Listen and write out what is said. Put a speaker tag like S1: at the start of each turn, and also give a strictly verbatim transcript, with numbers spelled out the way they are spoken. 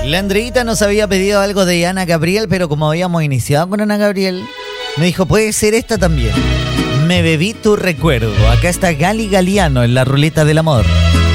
S1: La Andreita nos había pedido algo de Ana Gabriel, pero como habíamos iniciado con Ana Gabriel, me dijo, puede ser esta también. Me bebí tu recuerdo. Acá está Gali Galiano en la ruleta del amor.